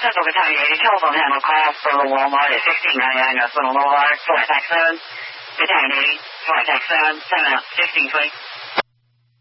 Central Battalion 80, telephone handle call for the Walmart at 1699 West Little Boulevard, flight tax 7, Battalion 80, flight tax 7, 7 out, 1620.